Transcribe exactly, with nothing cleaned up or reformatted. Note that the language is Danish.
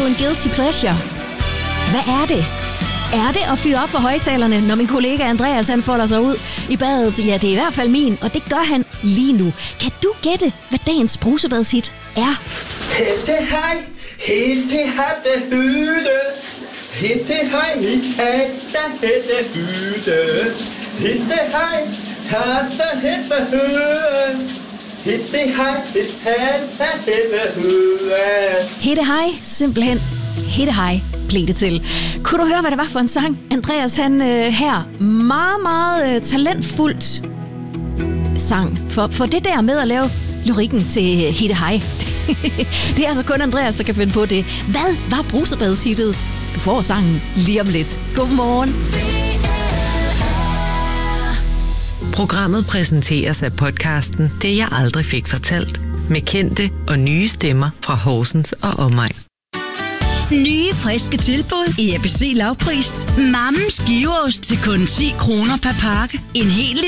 en guilty pleasure. Hvad er det? Er det at fyre op for højtalerne, når min kollega Andreas han folder sig ud i badet? Ja, det er i hvert fald min, og det gør han lige nu. Kan du gætte, hvad dagens brusebadshit er? Hætte hej, hætte hatte hytte. Hætte hej, hætte hætte hytte. Hætte hej, hatte hætte hytte. Hætte hej, hætte hætte hytte. Hætte hej, simpelthen. Hætte hej blev det til. Kunne du høre, hvad det var for en sang? Andreas, han øh, her meget, meget øh, talentfuldt sang. For, for det der med at lave lyrikken til Hætte hej. Det er altså kun Andreas, der kan finde på det. Hvad var brusebadshittet? Du får sangen lige om lidt. Godmorgen. Programmet præsenteres af podcasten Det jeg aldrig fik fortalt. Med kendte og nye stemmer fra Horsens og omegn. Nye, friske tilbud i A B C Lavpris. Mammens giveost til kun ti kroner per pakke. En hel